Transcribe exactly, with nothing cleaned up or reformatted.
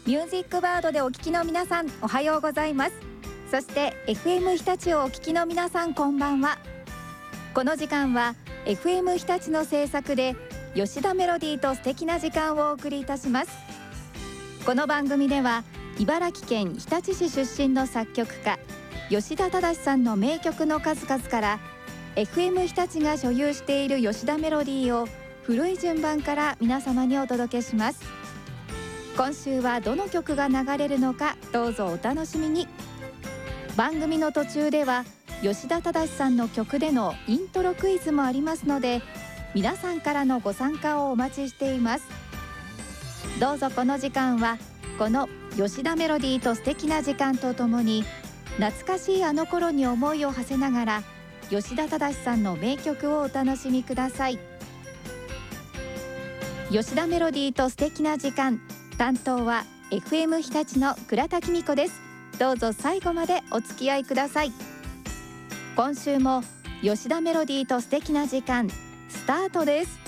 ミュージックバードでお聞きの皆さん、おはようございます。そして エフエム 日立をお聞きの皆さん、こんばんは。この時間は エフエム 日立の制作で吉田メロディーと素敵な時間をお送りいたします。この番組では茨城県日立市出身の作曲家吉田忠さんの名曲の数々から エフエム 日立が所有している吉田メロディーを古い順番から皆様にお届けします。今週はどの曲が流れるのか、どうぞお楽しみに。番組の途中では吉田忠さんの曲でのイントロクイズもありますので、皆さんからのご参加をお待ちしています。どうぞこの時間はこの吉田メロディーと素敵な時間とともに、懐かしいあの頃に思いを馳せながら吉田忠さんの名曲をお楽しみください。吉田メロディーと素敵な時間、担当は エフエム 日立の倉田紀美子です。どうぞ最後までお付き合いください。今週も吉田メロディーと素敵な時間スタートです。